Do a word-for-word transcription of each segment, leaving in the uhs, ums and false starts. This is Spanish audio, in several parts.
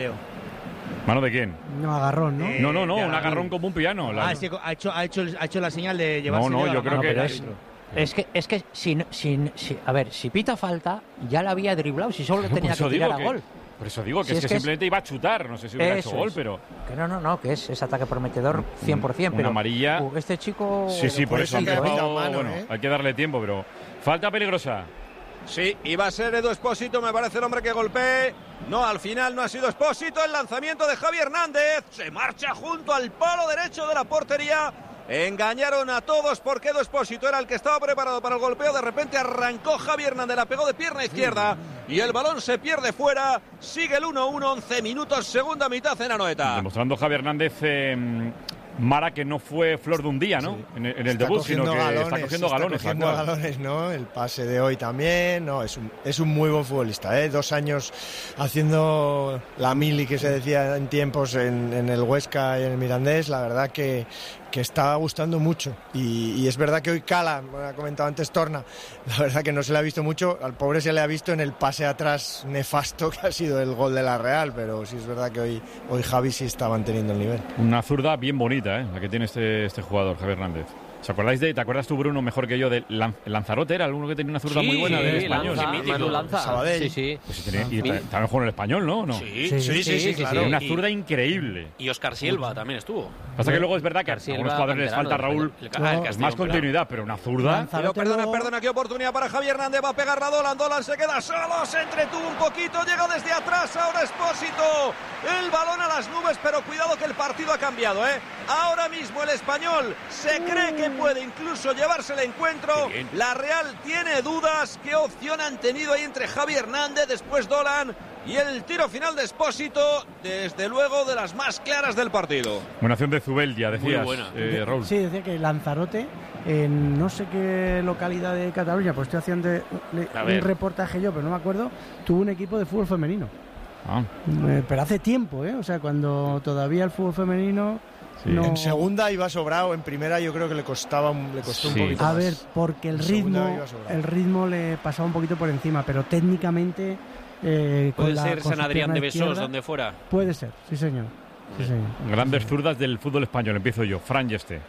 ¿Mano de quién? No, agarrón, ¿no? Eh, no, no, no, un agarrón como un piano. La... Ah, sí, ha hecho, ha, hecho, ha hecho la señal de llevarse. No, no, yo creo que... Es, es que, es que si, si, si, a ver, si pita falta, ya la había driblado, si solo tenía que tirar a que, gol. Por eso digo que si es, es que, que simplemente es... iba a chutar, no sé si hubiera eso hecho gol, es. pero... Que no, no, no, que es, es ataque prometedor cien por cien, pero... Una amarilla... Uh, este chico... Sí, sí, por, por eso, eso dejado, mano, bueno, ¿eh? hay que darle tiempo, pero... Falta peligrosa. Sí, iba a ser Edu Espósito, me parece el hombre que golpee. No, al final no ha sido Espósito. El lanzamiento de Javi Hernández. Se marcha junto al palo derecho de la portería. Engañaron a todos porque Edu Espósito era el que estaba preparado para el golpeo. De repente arrancó Javi Hernández, la pegó de pierna izquierda y el balón se pierde fuera. Sigue el uno uno, once minutos, segunda mitad en Anoeta. Demostrando Javi Hernández... Eh, Mara, que no fue flor de un día, ¿no? Sí. En el, en el debut, sino que galones, está cogiendo está galones. Cogiendo galones, ¿no? El pase de hoy también, no, es un, es un muy buen futbolista, ¿eh? Dos años haciendo la mili que se decía en tiempos en, en el Huesca y en el Mirandés, la verdad que, que está gustando mucho. Y, y es verdad que hoy cala, me ha comentado antes Torna, la verdad que no se le ha visto mucho, al pobre se le ha visto en el pase atrás nefasto que ha sido el gol de la Real, pero sí es verdad que hoy, hoy Javi sí está manteniendo el nivel. Una zurda bien bonita, ¿eh? La que tiene este, este jugador, Javi Hernández. ¿Os acordáis de, te acuerdas tú, Bruno, mejor que yo, de Lan, Lanzarote? Era alguno que tenía una zurda sí, muy buena sí, del español. Lanza, Manu Lanza. Sabadell. Sí, sí. Pues sí tenía, y también jugó en el español, ¿no? ¿no? Sí, sí, sí, sí, sí, claro. Una zurda y, increíble. Y Oscar Silva también estuvo. Pasa que luego es verdad que a algunos jugadores les falta, Raúl, el, el, el, el más continuidad, pero una zurda... Pero perdona, perdona, qué oportunidad para Javi Hernández, va a pegar a Dolan, Dolan se queda solo, se entretuvo un poquito, llega desde atrás, ahora Espósito, el balón a las nubes, pero cuidado que el partido ha cambiado, ¿eh? Ahora mismo el Español se cree que puede incluso llevarse el encuentro, la Real tiene dudas, qué opción han tenido ahí entre Javi Hernández, después Dolan y el tiro final de Espósito, desde luego de las más claras del partido. Buena acción de Zubeldia, decías, eh, Raúl. Sí, decía que Lanzarote, en no sé qué localidad de Cataluña, pues estoy haciendo le, un reportaje yo, pero no me acuerdo, tuvo un equipo de fútbol femenino. Ah. Eh, pero hace tiempo, ¿eh? O sea, cuando todavía el fútbol femenino... Sí. No... En segunda iba sobrado, en primera yo creo que le costaba le costó sí. un poquito A más. ver, porque el ritmo el ritmo le pasaba un poquito por encima, pero técnicamente eh, puede con ser la, San Adrián de Besós, donde fuera. Puede ser, sí señor. Sí, señor. Grandes zurdas del fútbol español, empiezo yo. Fran Yeste.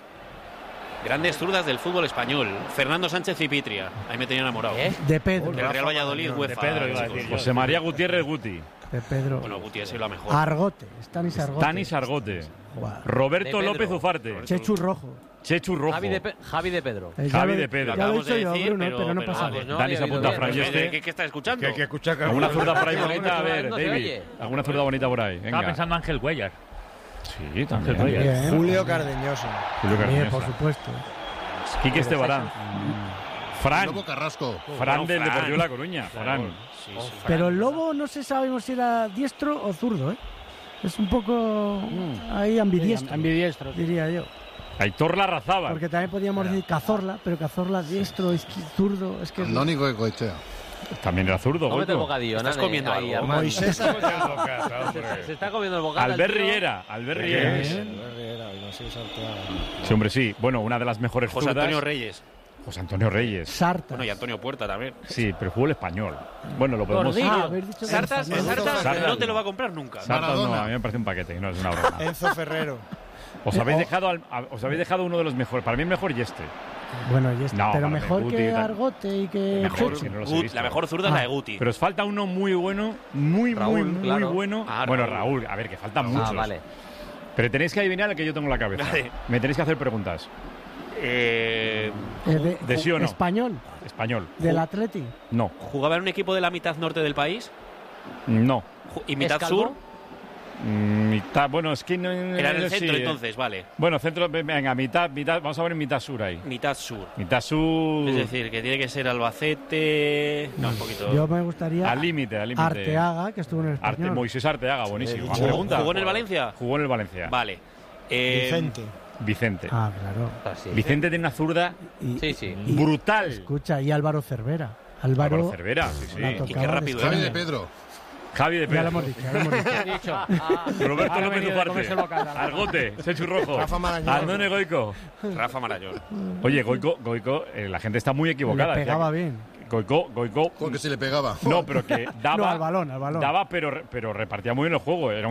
Grandes zurdas del fútbol español. Fernando Sánchez y Pitria. Ahí me tenía enamorado. ¿Eh? De Pedro. Del Real Valladolid, no, UEFA. De Pedro, iba a decir. José María Gutiérrez Guti. De Pedro. Bueno, Guti ha sido la mejor. Argote. Stanis Argote. Stanis Argote. Wow. Roberto López Ufarte. Chechu Rojo. Chechu Rojo. Javi de, Pe Javi de Pedro. Eh, Javi de Pedro. Ya lo he dicho de yo, decir, Bruno, pero, pero no pero, pasa pues nada. no, Dani se apunta a Fran Yeste. ¿Qué, ¿Qué está escuchando? Que, que escucha que ¿Alguna zurda por ahí bonita? A no ver, se David. oye. ¿Alguna zurda bonita por ahí? Venga. Estaba pensando Ángel Cuellar. Sí, también. Bien. Julio Cardeñoso. Julio Bien, Cardeñosa. por supuesto. Quique Estebarán. Fran. Lobo Carrasco. Fran del Fran. Deportivo de La Coruña. Fran. Sí, sí. Pero el Lobo no se sabe si era diestro o zurdo, ¿eh? Es un poco Mm. ahí ambidiestro, Ambidiestro. diría yo. Aitor Larrazábal. Porque también podríamos decir Cazorla, pero Cazorla diestro, izqui- zurdo, es que... Andónico Ecoechea. También era zurdo. Cómete el Goico. bocadillo, ¿Estás Nane, comiendo ahí, algo? Moisés. Se, se está comiendo el bocadillo. Albert Riera. Albert Riera. Sí, hombre, sí. Bueno, una de las mejores José zurdas. Antonio Reyes. José Antonio Reyes. Sarta. Bueno, y Antonio Puerta también. Sí, pero fútbol español. Bueno, lo podemos... Ah, habéis dicho que Sartas, era español. Sartas Sartas. no te lo va a comprar nunca. Sartas no, Maradona. a mí me parece un paquete, no es una broma. Enzo Ferrero. Os habéis dejado, al- a- os habéis dejado uno de los mejores. Para mí el mejor y este. Bueno, y este, No, pero para mí, mejor Guti, que tal. Argote y que Mejor, Chechu. que no los he Gut- visto. la mejor zurda es Ah. la de Guti. Pero os falta uno muy bueno, muy, Raúl, muy, muy claro. bueno. Ah, bueno, Raúl. Raúl, a ver, que faltan muchos. Ah, vale. Pero tenéis que adivinar el que yo tengo en la cabeza. Vale. Me tenéis que hacer preguntas. Eh, Eh, de, ¿De sí o no? Español, Español. del Atleti. No, ¿Jugaba en un equipo de la mitad norte del país? no. Ju- ¿Y mitad ¿Es calvo? sur? Mm, Mitad, bueno, es que no. Era en el sí, centro eh. entonces, vale. Bueno, centro, venga, mitad, mitad, vamos a ver en mitad sur ahí. Mitad sur. Mitad sur. Es decir, que tiene que ser Albacete. No, un poquito. Yo me gustaría Al límite, al límite. Arteaga, que estuvo en el Arte, Español. Moisés Arteaga, buenísimo. he Más dicho. preguntas. ¿Jugó en el Valencia? Jugó en el Valencia. Vale. Eh, Vicente. Vicente. Ah, claro. Ah, sí. Vicente tiene una zurda Y, Sí, sí. y- brutal. Escucha, y Álvaro Cervera. Álvaro, Álvaro Cervera, sí, sí. la Y qué tocaba rápido de Javi España. de Pedro. Javi de Ya lo Pedro. hemos dicho, ya lo hemos dicho. He dicho. Roberto Ahora ha López venido de comerse el Ufarte. bocata. Argote, Chechu Rojo. Rafa Marañón. Andone Goico. Rafa Marañón. Oye, Goico, Goico eh, la gente está muy Le equivocada. pegaba Decía bien. que Goico, Goico. Porque se le pegaba. No, pero que daba. No, al balón, al balón. Daba, pero, pero repartía muy bien el juego. Era